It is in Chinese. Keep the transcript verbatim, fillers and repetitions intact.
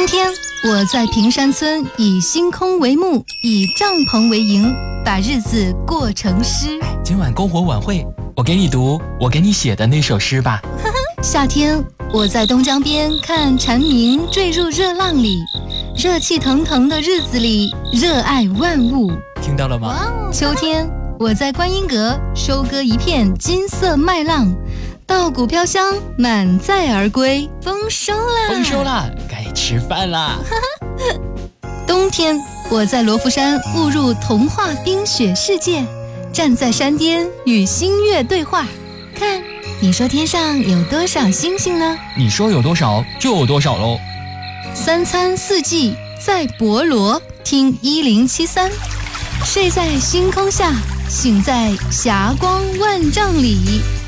冬天，我在平山村以星空为幕，以帐篷为营，把日子过成诗。 今晚篝火晚会，我给你读我给你写的那首诗吧。 夏天，我在东江边看蝉鸣坠入热浪里，热气腾腾的日子里，热爱万物。 听到了吗？ 秋天，我在观音阁收割一片金色麦浪，稻谷飘香，满载而归。丰收啦！ 丰收啦！该吃饭啦！ 冬天，我在罗浮山误入童话冰雪世界，站在山巅与星月对话。看，你说天上有多少星星呢？ 你说有多少就有多少喽。 三餐四季在博罗，听一零七三。睡在星空下，醒在霞光万丈里。